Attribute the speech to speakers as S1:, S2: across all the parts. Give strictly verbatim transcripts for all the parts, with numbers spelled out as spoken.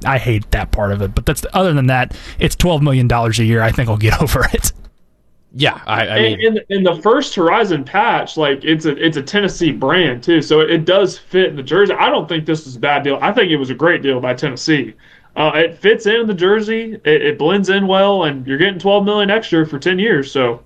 S1: I hate that part of it. But that's other than that, it's twelve million dollars a year. I think I'll get over it.
S2: Yeah, I, I mean,
S3: in, in the first Horizon patch, like it's a it's a Tennessee brand too, so it does fit in the jersey. I don't think this is a bad deal. I think it was a great deal by Tennessee. Uh, it fits in the jersey, it, it blends in well, and you're getting twelve million extra for ten years. So,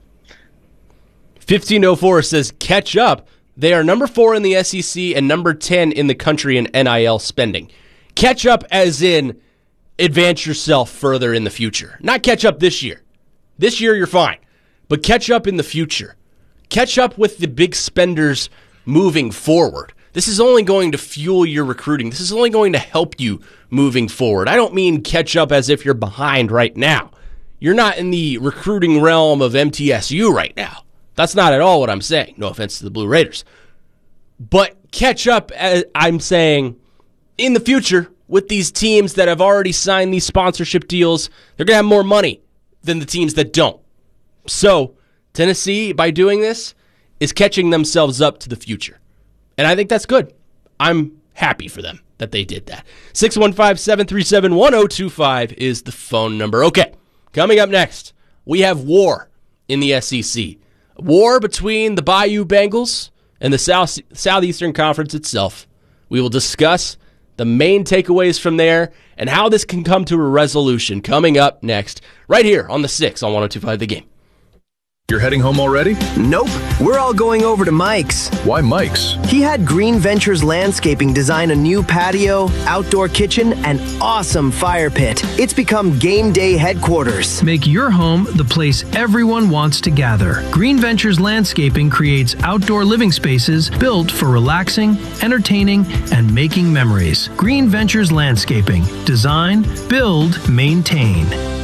S2: fifteen oh four says catch up. They are number four in the S E C and number ten in the country in N I L spending. Catch up as in advance yourself further in the future, not catch up this year. This year you're fine. But catch up in the future. Catch up with the big spenders moving forward. This is only going to fuel your recruiting. This is only going to help you moving forward. I don't mean catch up as if you're behind right now. You're not in the recruiting realm of M T S U right now. That's not at all what I'm saying. No offense to the Blue Raiders. But catch up, as I'm saying, in the future with these teams that have already signed these sponsorship deals. They're going to have more money than the teams that don't. So, Tennessee, by doing this, is catching themselves up to the future. And I think that's good. I'm happy for them that they did that. six one five, seven three seven, one oh two five is the phone number. Okay, coming up next, we have war in the S E C. War between the Bayou Bengals and the South Southeastern Conference itself. We will discuss the main takeaways from there and how this can come to a resolution coming up next, right here on the six on one oh two five The Game.
S4: You're heading home already?
S5: Nope. We're all going over to Mike's.
S4: Why Mike's?
S5: He had Green Ventures Landscaping design a new patio, outdoor kitchen, and awesome fire pit. It's become game day headquarters.
S6: Make your home the place everyone wants to gather. Green Ventures Landscaping creates outdoor living spaces built for relaxing, entertaining, and making memories. Green Ventures Landscaping. Design, build, maintain.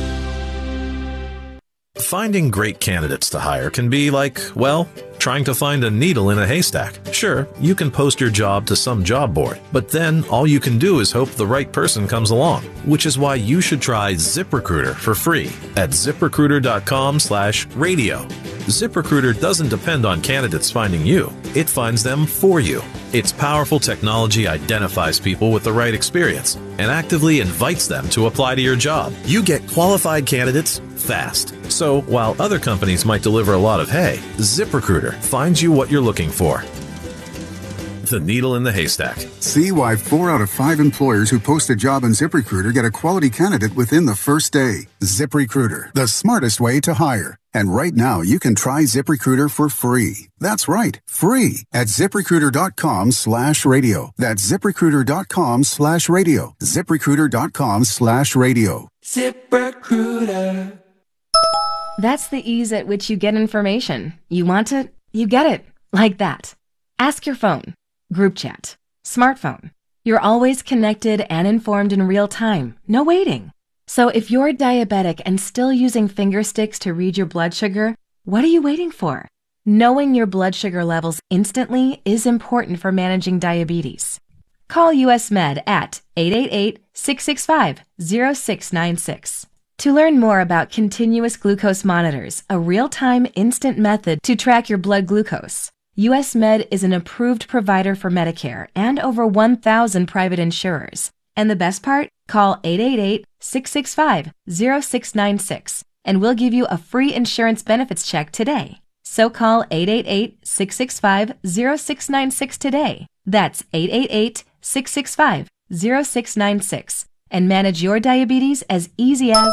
S7: Finding great candidates to hire can be like, well, trying to find a needle in a haystack. Sure, you can post your job to some job board, but then all you can do is hope the right person comes along, which is why you should try ZipRecruiter for free at ZipRecruiter.com slash radio. ZipRecruiter doesn't depend on candidates finding you. It finds them for you. Its powerful technology identifies people with the right experience and actively invites them to apply to your job. You get qualified candidates fast. So while other companies might deliver a lot of hay, ZipRecruiter finds you what you're looking for. The needle in the haystack.
S8: See why four out of five employers who post a job on ZipRecruiter get a quality candidate within the first day. ZipRecruiter, the smartest way to hire. And right now, you can try ZipRecruiter for free. That's right, free at ZipRecruiter.com slash radio. That's ZipRecruiter.com slash radio. ZipRecruiter.com slash radio.
S9: ZipRecruiter. That's the ease at which you get information. You want it, you get it. Like that. Ask your phone. Group chat. Smartphone. You're always connected and informed in real time. No waiting. So if you're diabetic and still using finger sticks to read your blood sugar, what are you waiting for? Knowing your blood sugar levels instantly is important for managing diabetes. Call U S Med at eight eight eight, six six five, zero six nine six. To learn more about continuous glucose monitors, a real-time instant method to track your blood glucose, U S Med is an approved provider for Medicare and over one thousand private insurers. And the best part? Call eight eight eight, six six five, zero six nine six and we'll give you a free insurance benefits check today. So call eight eight eight, six six five, zero six nine six today. That's eight eight eight, six six five, zero six nine six and manage your diabetes as easy as...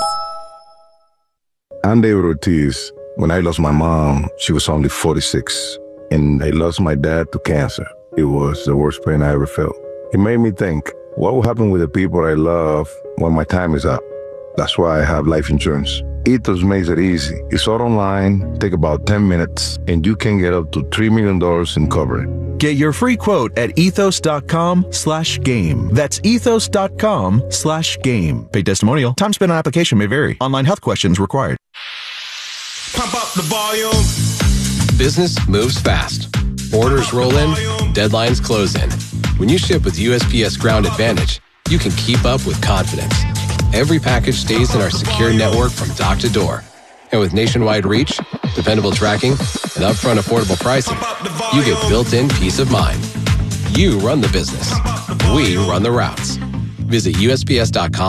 S10: I'm David Ortiz. When I lost my mom, she was only forty-six. And I lost my dad to cancer. It was the worst pain I ever felt. It made me think, what will happen with the people I love when my time is up? That's why I have life insurance. Ethos makes it easy. It's all online, take about ten minutes, and you can get up to three million dollars in coverage.
S11: Get your free quote at ethos.com slash game. That's ethos.com slash game. Paid testimonial. Time spent on application may vary. Online health questions required.
S12: Pump up the volume.
S13: Business moves fast. Orders roll in, deadlines close in. When you ship with U S P S Ground Advantage, you can keep up with confidence. Every package stays in our secure network from dock to door. And with nationwide reach, dependable tracking, and upfront affordable pricing, you get built-in peace of mind. You run the business. We run the routes. Visit U S P S dot com